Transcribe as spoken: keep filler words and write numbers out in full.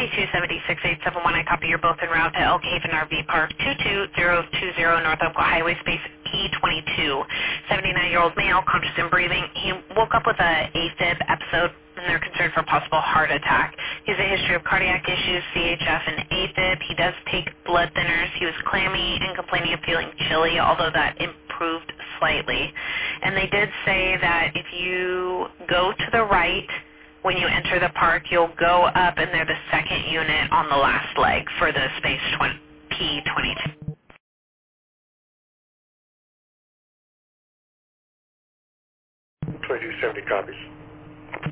two seven six eight seven one. I copy. You're both en route to Elk Haven R V Park, two two zero two zero North Oakland Highway, space P twenty-two. seventy-nine-year-old male, conscious and breathing. He woke up with a AFib episode, and they're concerned for possible heart attack. He has a history of cardiac issues, C H F, and AFib. He does take blood thinners. He was clammy and complaining of feeling chilly, although that improved slightly. And they did say that if you go to the right when you enter the park, you'll go up, and they're the second unit on the last leg for the space P twenty-two. twenty-two seventy copies.